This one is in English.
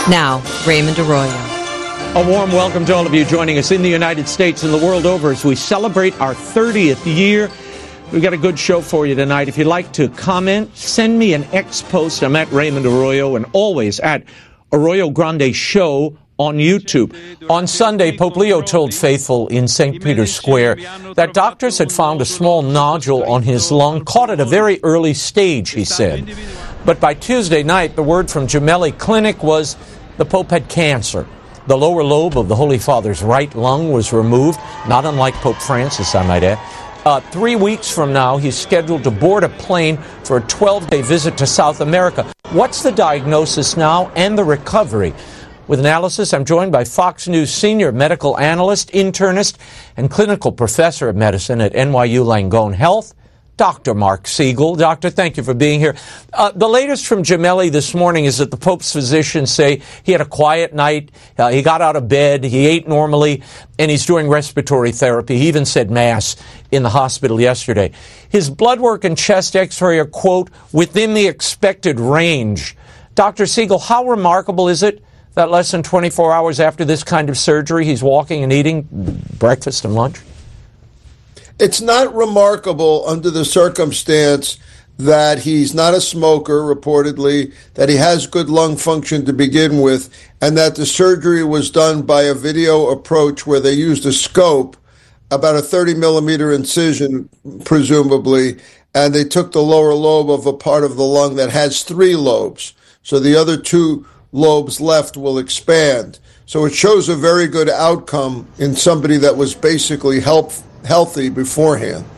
Now, Raymond Arroyo. A warm welcome to all of you joining us in the United States and the world over as we celebrate our 30th year. We've got a good show for you tonight. If you'd like to comment, send me an X post. I'm at Raymond Arroyo and always at Arroyo Grande Show on YouTube. On Sunday, Pope Leo told faithful in St. Peter's Square that doctors had found a small nodule on his lung, caught at a very early stage, he said. But by Tuesday night, the word from Gemelli Clinic was the Pope had cancer. The lower lobe of the Holy Father's right lung was removed, not unlike Pope Francis, I might add. 3 weeks from now, he's scheduled to board a plane for a 12-day visit to South America. What's the diagnosis now and the recovery? With analysis, I'm joined by Fox News senior medical analyst, internist, and clinical professor of medicine at NYU Langone Health, Dr. Mark Siegel. Doctor, thank you for being here. The latest from Gemelli this morning is that the Pope's physicians say he had a quiet night, he got out of bed, he ate normally, and he's doing respiratory therapy. He even said Mass in the hospital yesterday. His blood work and chest x-ray are, quote, within the expected range. Dr. Siegel, how remarkable is it that less than 24 hours after this kind of surgery, he's walking and eating breakfast and lunch? It's not remarkable under the circumstance that he's not a smoker, reportedly, that he has good lung function to begin with, and that the surgery was done by a video approach where they used a scope, about a 30-millimeter incision, presumably, and they took the lower lobe of a part of the lung that has 3 lobes. So the other 2 lobes left will expand. So it shows a very good outcome in somebody that was basically healthy beforehand.